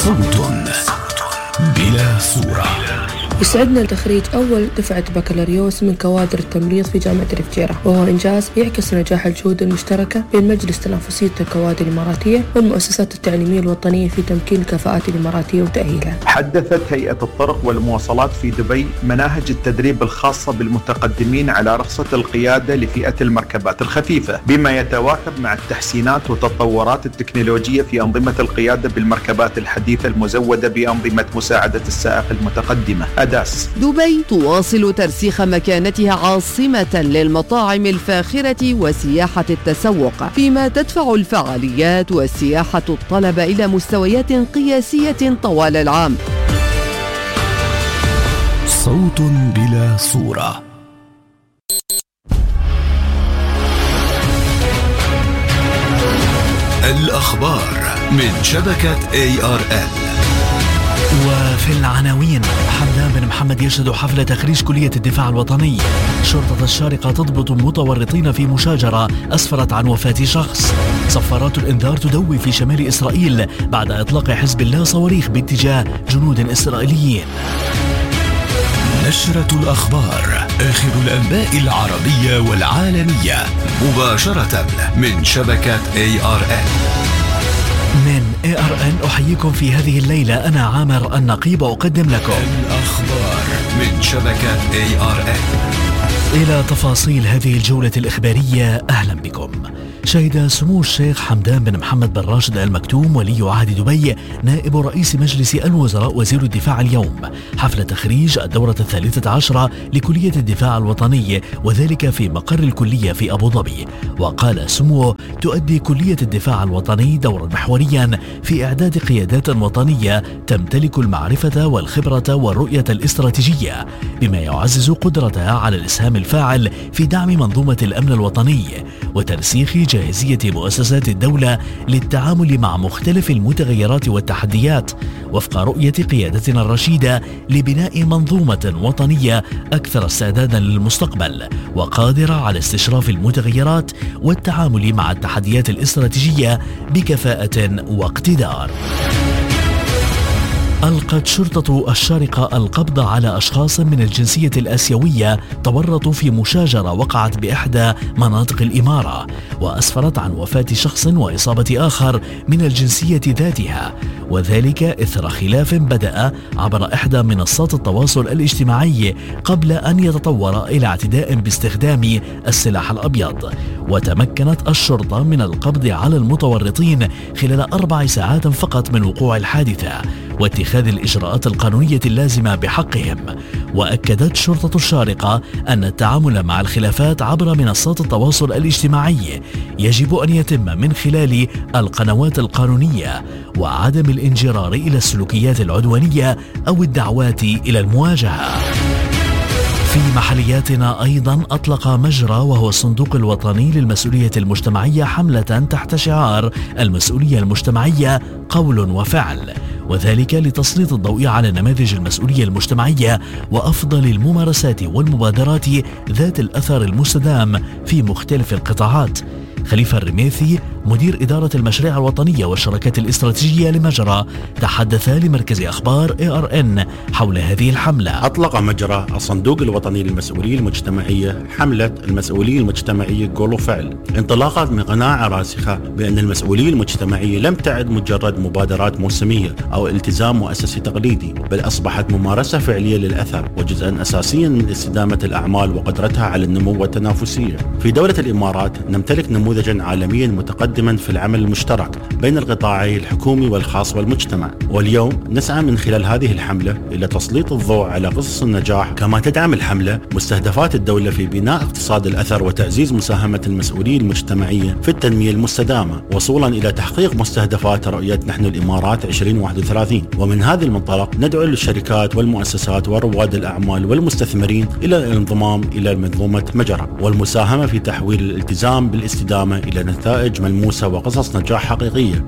صوت بلا صورة. يسعدنا تخريج أول دفعة بكالوريوس من كوادر التمريض في جامعة الفجيرة، وهو إنجاز يعكس نجاح الجهود المشتركة بين مجلس تنافسية الكوادر الإماراتية والمؤسسات التعليمية الوطنية في تمكين الكفاءات الإماراتية وتأهيلها. حدثت هيئة الطرق والمواصلات في دبي مناهج التدريب الخاصة بالمتقدمين على رخصة القيادة لفئة المركبات الخفيفة، بما يتواكب مع التحسينات والتطورات التكنولوجية في أنظمة القيادة بالمركبات الحديثة المزودة بأنظمة مساعدة السائق المتقدمة أداس. دبي تواصل ترسيخ مكانتها عاصمة للمطاعم الفاخرة وسياحة التسوق، فيما تدفع الفعاليات والسياحة الطلب إلى مستويات قياسية طوال العام. صوت بلا صورة. الأخبار من شبكة ARN. وفي العناوين: حمدان بن محمد يشهد حفل تخريج كلية الدفاع الوطني. شرطة الشارقة تضبط متورطين في مشاجرة أسفرت عن وفاة شخص. صفارات الإنذار تدوي في شمال إسرائيل بعد إطلاق حزب الله صواريخ باتجاه جنود إسرائيليين. نشرة الأخبار، آخر الأنباء العربية والعالمية، مباشرة من شبكة ARN. من ARN أحييكم في هذه الليلة، أنا عامر النقيب أقدم لكم الأخبار من شبكة ARN. إلى تفاصيل هذه الجولة الإخبارية، أهلا بكم. شهد سمو الشيخ حمدان بن محمد بن راشد آل مكتوم ولي عهد دبي نائب رئيس مجلس الوزراء وزير الدفاع اليوم حفل تخريج الدورة 13 لكلية الدفاع الوطني، وذلك في مقر الكلية في أبو ظبي. وقال سموه: تؤدي كلية الدفاع الوطني دورا محوريا في إعداد قيادات وطنية تمتلك المعرفة والخبرة والرؤية الاستراتيجية، بما يعزز قدرتها على الإسهام الفاعل في دعم منظومة الأمن الوطني وترسيخ جاهزية مؤسسات الدولة للتعامل مع مختلف المتغيرات والتحديات، وفق رؤية قيادتنا الرشيدة لبناء منظومة وطنية أكثر استعدادا للمستقبل وقادرة على استشراف المتغيرات والتعامل مع التحديات الاستراتيجية بكفاءة واقتدار. ألقت شرطة الشارقة القبض على أشخاص من الجنسية الآسيوية تورطوا في مشاجرة وقعت بإحدى مناطق الإمارة، وأسفرت عن وفاة شخص وإصابة آخر من الجنسية ذاتها، وذلك إثر خلاف بدأ عبر إحدى منصات التواصل الاجتماعي قبل أن يتطور إلى اعتداء باستخدام السلاح الأبيض. وتمكنت الشرطة من القبض على المتورطين خلال 4 ساعات فقط من وقوع الحادثة واتخاذ الإجراءات القانونية اللازمة بحقهم. وأكدت شرطة الشارقة أن التعامل مع الخلافات عبر منصات التواصل الاجتماعي يجب أن يتم من خلال القنوات القانونية وعدم الانجرار إلى السلوكيات العدوانية أو الدعوات إلى المواجهة. في محلياتنا أيضا أطلق مجرى وهو الصندوق الوطني للمسؤولية المجتمعية حملة تحت شعار المسؤولية المجتمعية قول وفعل، وذلك لتسليط الضوء على نماذج المسؤولية المجتمعية وأفضل الممارسات والمبادرات ذات الأثر المستدام في مختلف القطاعات. خليفة الرميثي مدير إدارة المشاريع الوطنية والشراكات الاستراتيجية لمجرى تحدث لمركز أخبار ARN حول هذه الحملة. أطلق مجرى الصندوق الوطني للمسؤولية المجتمعية حملة المسؤولية المجتمعية قول وفعل، انطلاقا من قناعة راسخة بأن المسؤولية المجتمعية لم تعد مجرد مبادرات موسمية أو التزام مؤسسي تقليدي، بل أصبحت ممارسة فعلية للأثر وجزءا أساسيا من استدامة الأعمال وقدرتها على النمو والتنافسية. في دولة الإمارات نمتلك نموذجا عالميا متقدما في العمل المشترك بين القطاعي الحكومي والخاص والمجتمع، واليوم نسعى من خلال هذه الحملة إلى تسليط الضوء على قصص النجاح، كما تدعم الحملة مستهدفات الدولة في بناء اقتصاد الأثر وتعزيز مساهمة المسؤولية المجتمعية في التنمية المستدامة، وصولا إلى تحقيق مستهدفات رؤية نحن الإمارات 2031. ومن هذا المنطلق ندعو للشركات والمؤسسات ورواد الأعمال والمستثمرين إلى الانضمام إلى منظومة مجرى والمساهمة في تحويل الالتزام بالاستدامة إلى نتائج ملموسة وقصص نجاح حقيقية.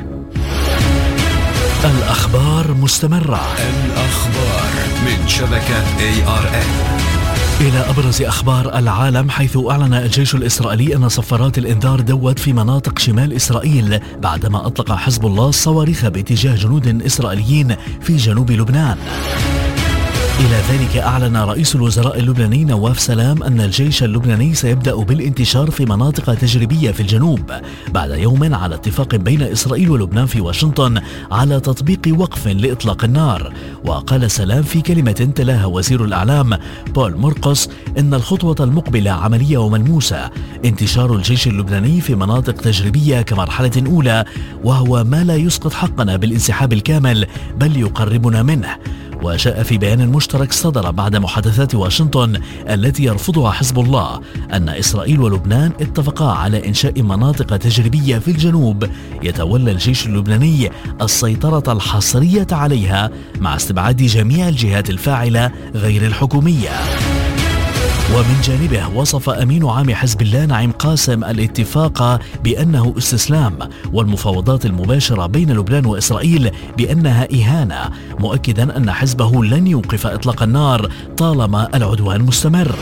الأخبار مستمرة. الأخبار من شبكة ARN. إلى أبرز أخبار العالم، حيث أعلن الجيش الإسرائيلي أن صفارات الإنذار دوت في مناطق شمال إسرائيل بعدما أطلق حزب الله صواريخ باتجاه جنود إسرائيليين في جنوب لبنان. إلى ذلك أعلن رئيس الوزراء اللبناني نواف سلام أن الجيش اللبناني سيبدأ بالانتشار في مناطق تجريبية في الجنوب بعد يوم على اتفاق بين إسرائيل ولبنان في واشنطن على تطبيق وقف لإطلاق النار. وقال سلام في كلمة تلاها وزير الإعلام بول مرقس إن الخطوة المقبلة عملية وملموسة، انتشار الجيش اللبناني في مناطق تجريبية كمرحلة أولى، وهو ما لا يسقط حقنا بالانسحاب الكامل بل يقربنا منه. وجاء في بيان مشترك صدر بعد محادثات واشنطن التي يرفضها حزب الله أن إسرائيل ولبنان اتفقا على إنشاء مناطق تجريبية في الجنوب يتولى الجيش اللبناني السيطرة الحصرية عليها مع استبعاد جميع الجهات الفاعلة غير الحكومية. ومن جانبه وصف أمين عام حزب الله نعيم قاسم الاتفاق بأنه استسلام، والمفاوضات المباشرة بين لبنان وإسرائيل بأنها إهانة، مؤكدا أن حزبه لن يوقف إطلاق النار طالما العدوان مستمر.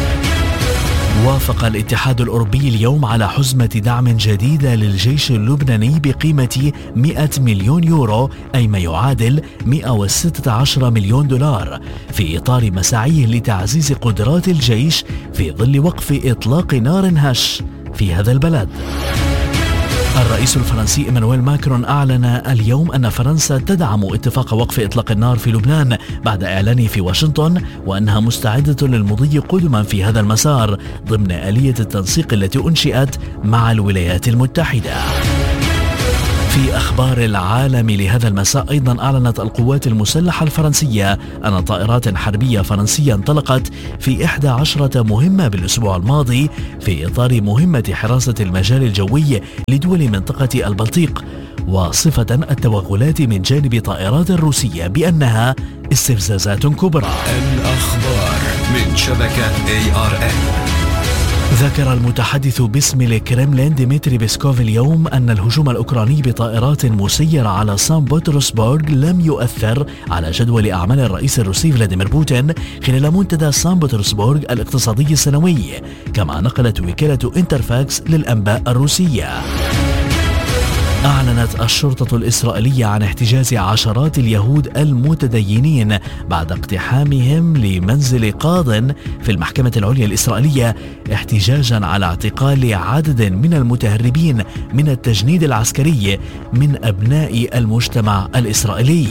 وافق الاتحاد الأوروبي اليوم على حزمة دعم جديدة للجيش اللبناني بقيمة 100 مليون يورو، أي ما يعادل 116 مليون دولار، في إطار مساعيه لتعزيز قدرات الجيش في ظل وقف إطلاق نار هش في هذا البلد. الرئيس الفرنسي إيمانويل ماكرون أعلن اليوم أن فرنسا تدعم اتفاق وقف إطلاق النار في لبنان بعد إعلانه في واشنطن، وأنها مستعدة للمضي قدما في هذا المسار ضمن آلية التنسيق التي أنشئت مع الولايات المتحدة. في أخبار العالم لهذا المساء أيضا أعلنت القوات المسلحة الفرنسية أن طائرات حربية فرنسية انطلقت في 11 مهمة بالأسبوع الماضي في إطار مهمة حراسة المجال الجوي لدول منطقة البلطيق، وصفة التوغلات من جانب طائرات روسية بأنها استفزازات كبرى. الأخبار من شبكة ARN. ذكر المتحدث باسم الكرملين ديمتري بيسكوف اليوم أن الهجوم الأوكراني بطائرات مسيرة على سان بطرسبورغ لم يؤثر على جدول أعمال الرئيس الروسي فلاديمير بوتين خلال منتدى سان بطرسبورغ الاقتصادي السنوي، كما نقلت وكالة انترفاكس للأنباء الروسية. أعلنت الشرطة الإسرائيلية عن احتجاز عشرات اليهود المتدينين بعد اقتحامهم لمنزل قاض في المحكمة العليا الإسرائيلية، احتجاجا على اعتقال عدد من المتهربين من التجنيد العسكري من أبناء المجتمع الإسرائيلي.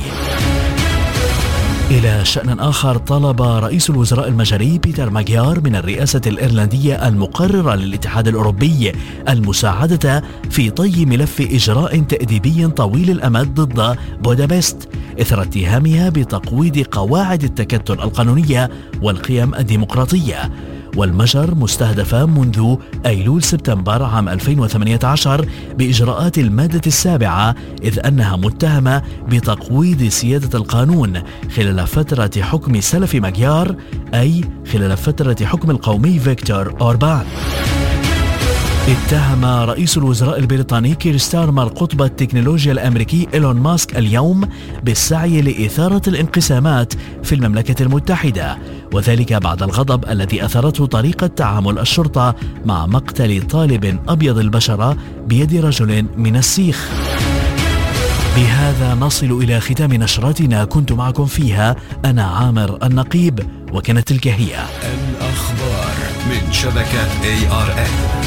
إلى شأن آخر، طلب رئيس الوزراء المجري بيتر ماجيار من الرئاسة الإيرلندية المقررة للاتحاد الأوروبي المساعدة في طي ملف إجراء تأديبي طويل الأمد ضد بودابست إثر اتهامها بتقويض قواعد التكتل القانونية والقيم الديمقراطية. والمجر مستهدفة منذ أيلول سبتمبر عام 2018 بإجراءات المادة 7، إذ أنها متهمة بتقويض سيادة القانون خلال فترة حكم سلف ماجيار، أي خلال فترة حكم القومي فيكتور أوربان. اتهم رئيس الوزراء البريطاني كير ستارمر قطب التكنولوجيا الأمريكي إيلون ماسك اليوم بالسعي لإثارة الانقسامات في المملكة المتحدة، وذلك بعد الغضب الذي أثرته طريقة تعامل الشرطة مع مقتل طالب أبيض البشرة بيد رجل من السيخ. بهذا نصل إلى ختام نشرتنا، كنت معكم فيها أنا عامر النقيب، وكانت تلك هي الأخبار من شبكة ARN.